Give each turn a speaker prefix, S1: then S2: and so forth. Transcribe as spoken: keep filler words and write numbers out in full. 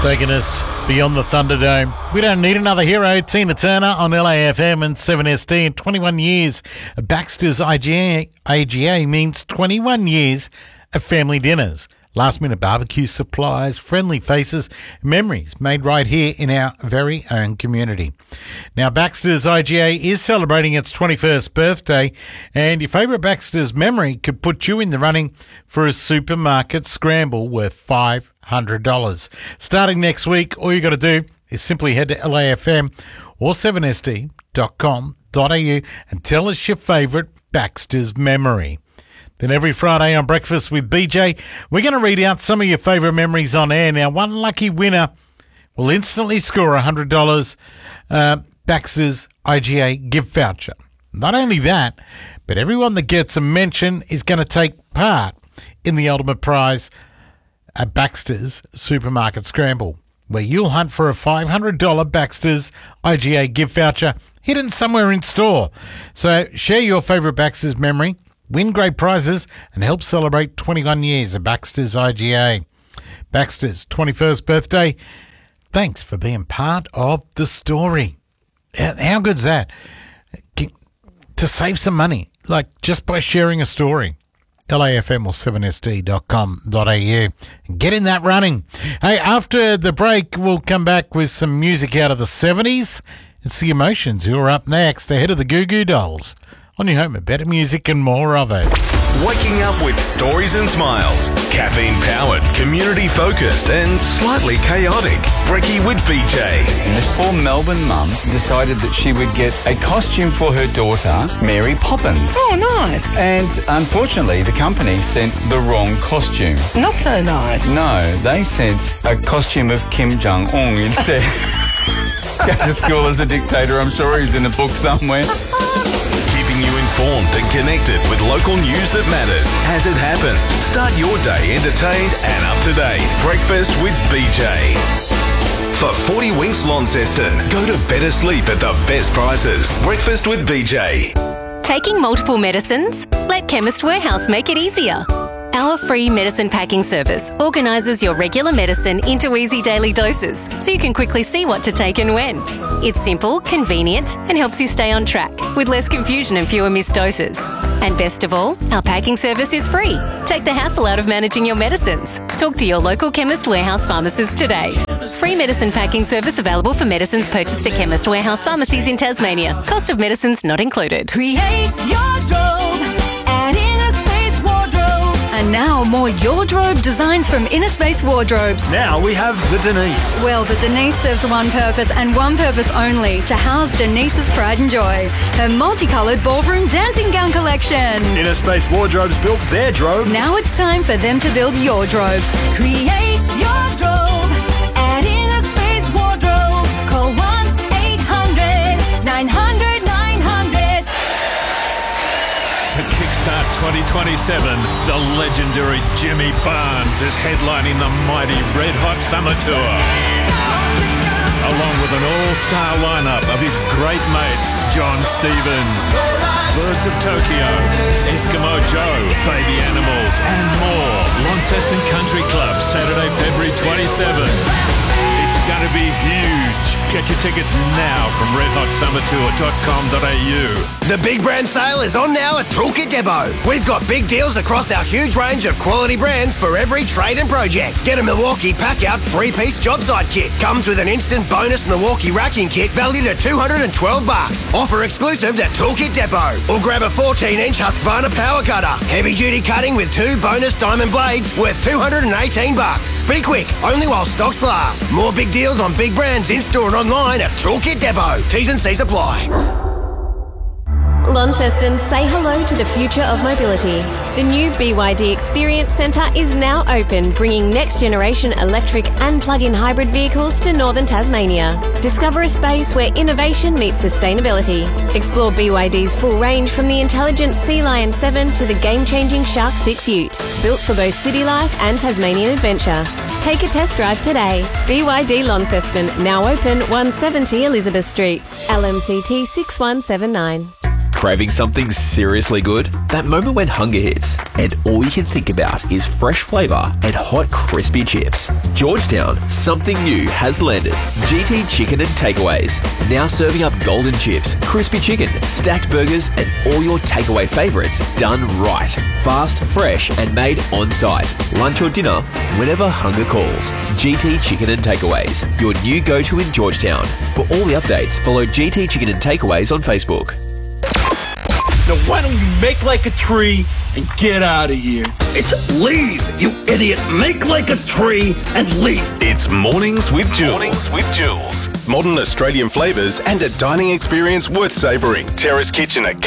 S1: Taking us beyond the Thunderdome. We don't need another hero. Tina Turner on L A F M and seven S D. In twenty-one years, Baxter's I G A, A G A means twenty-one years of family dinners, last-minute barbecue supplies, friendly faces, memories made right here in our very own community. Now, Baxter's I G A is celebrating its twenty-first birthday, and your favourite Baxter's memory could put you in the running for a supermarket scramble worth five hundred dollars. Starting next week, all you got to do is simply head to L A F M or seven S D dot com dot A U and tell us your favourite Baxter's memory. Then every Friday on Breakfast with B J, we're going to read out some of your favourite memories on air. Now, one lucky winner will instantly score a one hundred dollars uh, Baxter's I G A gift voucher. Not only that, but everyone that gets a mention is going to take part in the ultimate prize at Baxter's Supermarket Scramble, where you'll hunt for a five hundred dollars Baxter's I G A gift voucher hidden somewhere in store. So share your favourite Baxter's memory, win great prizes, and help celebrate twenty-one years of Baxter's I G A. Baxter's twenty-first birthday. Thanks for being part of the story. How good's that? To save some money, like just by sharing a story. L A F M or seven S D dot com dot A U. Get in that running. Hey, after the break, we'll come back with some music out of the seventies. It's the Emotions who are up next, ahead of the Goo Goo Dolls. On your home of better music and more of it.
S2: Waking up with stories and smiles. Caffeine-powered, community-focused and slightly chaotic. Brekkie with B J.
S3: And this poor Melbourne mum decided that she would get a costume for her daughter, Mary Poppins.
S4: Oh, nice.
S3: And unfortunately, the company sent the wrong costume.
S4: Not so nice.
S3: No, they sent a costume of Kim Jong-un instead. Go to school as a dictator. I'm sure he's in a book somewhere.
S2: You informed and connected with local news that matters as it happens. Start your day entertained and up to date. Breakfast with B J. For forty Winks Launceston, go to better sleep at the best prices. Breakfast with B J.
S5: Taking multiple medicines? Let Chemist Warehouse make it easier. Our free medicine packing service organises your regular medicine into easy daily doses so you can quickly see what to take and when. It's simple, convenient and helps you stay on track with less confusion and fewer missed doses. And best of all, our packing service is free. Take the hassle out of managing your medicines. Talk to your local Chemist Warehouse pharmacist today. Free medicine packing service available for medicines purchased at Chemist Warehouse pharmacies in Tasmania. Cost of medicines not included.
S6: Create your drobe at Inner Space Wardrobes. And now more Yordrobe designs from Inner Space Wardrobes.
S7: Now we have the Denise.
S6: Well, the Denise serves one purpose and one purpose only, to house Denise's pride and joy. Her multicoloured ballroom dancing gown collection.
S7: Inner Space Wardrobes built their drobe.
S6: Now it's time for them to build your drobe. Create your drobe at Inner Space Wardrobes. Call one eight hundred nine hundred nine hundred.
S8: To kickstart twenty twenty-seven, the legendary Jimmy Barnes is headlining the mighty Red Hot Summer Tour. Along with an all-star lineup of his great mates, John Stevens, Birds of Tokyo, Eskimo Joe, Baby Animals, and more. Launceston Country Club, Saturday, February twenty-seventh. It's going to be huge. Get your tickets now from red hot summer tour dot com dot A U.
S9: The Big Brand Sale is on now at Toolkit Depot. We've got big deals across our huge range of quality brands for every trade and project. Get a Milwaukee Pack-Out three-piece job site kit. Comes with an instant bonus Milwaukee racking kit valued at two hundred twelve bucks. Offer exclusive at Toolkit Depot. Or grab a fourteen inch Husqvarna power cutter. Heavy-duty cutting with two bonus diamond blades worth two hundred eighteen bucks. Be quick, only while stocks last. More big deals on big brands in-store and online at Toolkit Depot. T's and C's apply.
S10: Launceston, say hello to the future of mobility. The new B Y D Experience Centre is now open, bringing next-generation electric and plug-in hybrid vehicles to northern Tasmania. Discover a space where innovation meets sustainability. Explore B Y D's full range from the intelligent Sea Lion seven to the game-changing Shark six Ute, built for both city life and Tasmanian adventure. Take a test drive today. B Y D Launceston, now open one seventy Elizabeth Street. L M C T six one seven nine.
S4: Craving something seriously good? That moment when hunger hits and all you can think about is fresh flavour and hot crispy chips. Georgetown, something new has landed. G T Chicken and Takeaways. Now serving up golden chips, crispy chicken, stacked burgers and all your takeaway favourites done right. Fast, fresh and made on site. Lunch or dinner, whenever hunger calls. G T Chicken and Takeaways, your new go-to in Georgetown. For all the updates, follow G T Chicken and Takeaways on Facebook.
S11: Now why don't you make like a tree and get out of here? It's leave, you idiot. Make like a tree and leave.
S2: It's Mornings with Jules. Mornings with Jules. Modern Australian flavours and a dining experience worth savouring. Terrace Kitchen at